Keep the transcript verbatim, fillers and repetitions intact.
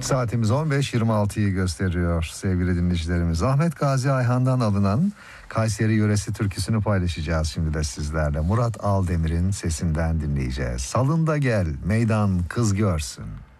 Saatimiz on beş yirmi altıyı gösteriyor sevgili dinleyicilerimiz. Ahmet Gazi Ayhan'dan alınan Kayseri yöresi türküsünü paylaşacağız şimdi de sizlerle. Murat Aldemir'in sesinden dinleyeceğiz. Salında gel, meydan kız görsün.